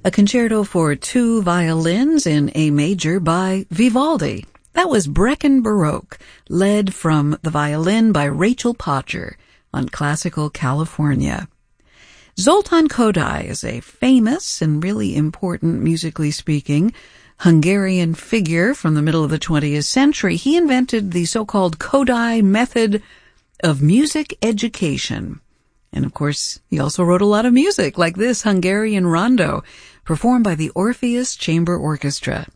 a concerto for 2 violins in A major by Vivaldi. That was Brecon Baroque, led from the violin by Rachel Potcher on Classical California. Zoltán Kodály is a famous and really important, musically speaking, Hungarian figure from the middle of the 20th century. He invented the so-called Kodály method of music education. And of course, he also wrote a lot of music, like this Hungarian rondo, performed by the Orpheus Chamber Orchestra.